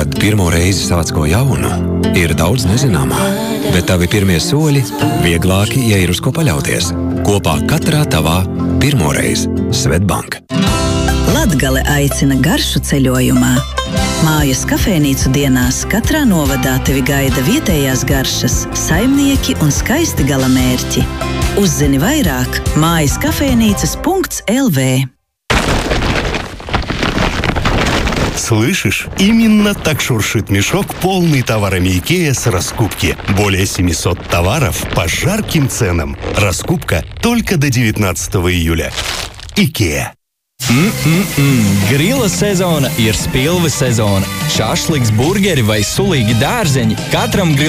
Kad pirmo reizi sāc ko jaunu, ir daudz nezināmā, bet tavi pirmie soļi vieglāki, ja ir uz ko paļauties. Kopā katrā tavā pirmoreiz Svetbank. Latgale aicina garšu ceļojumā. Mājas kafejnīcu dienās katrā novadā tevi gaida vietējās garšas, saimnieki un skaisti galamērķi. Uzzini vairāk mājaskafejnīcas.lv. Слышишь? Именно так шуршит мешок, полный товарами Икеа с раскупки. Более 700 товаров по жарким ценам. Раскупка только до 19 июля. Икеа. Grila sezona ir spilves sezona. Šašliks, burgeri vai sulīgi dārzeņi katram